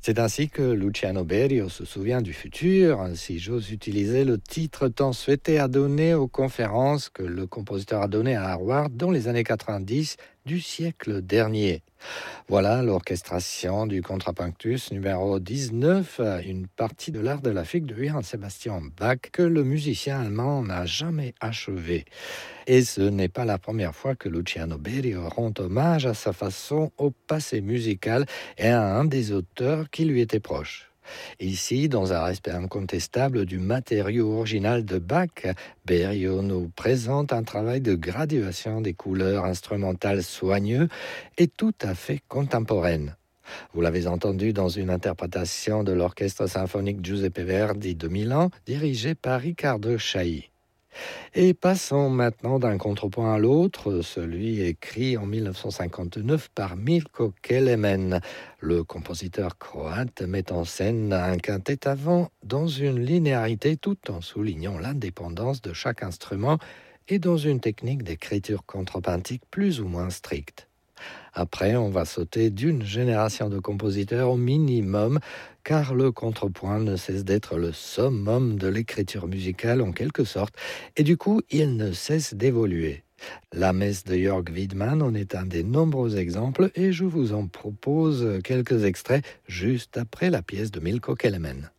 C'est ainsi que Luciano Berio se souvient du futur, si j'ose utiliser le titre tant souhaité à donner aux conférences que le compositeur a données à Harvard dans les années 90 du siècle dernier. Voilà l'orchestration du Contrapunctus numéro 19, une partie de l'art de la figue de Johann Sebastian Bach que le musicien allemand n'a jamais achevé. Et ce n'est pas la première fois que Luciano Berio rend hommage à sa façon au passé musical et à un des auteurs qui lui était proche. Ici, dans un respect incontestable du matériau original de Bach, Berio nous présente un travail de graduation des couleurs instrumentales soigneux et tout à fait contemporaine. Vous l'avez entendu dans une interprétation de l'orchestre symphonique Giuseppe Verdi de Milan, dirigé par Riccardo Chailly. Et passons maintenant d'un contrepoint à l'autre, celui écrit en 1959 par Milko Kelemen. Le compositeur croate met en scène un quintet avant dans une linéarité tout en soulignant l'indépendance de chaque instrument et dans une technique d'écriture contrapuntique plus ou moins stricte. Après, on va sauter d'une génération de compositeurs au minimum, car le contrepoint ne cesse d'être le summum de l'écriture musicale en quelque sorte, et du coup, il ne cesse d'évoluer. La messe de Jörg Widmann en est un des nombreux exemples, et je vous en propose quelques extraits juste après la pièce de Milko Kelemen.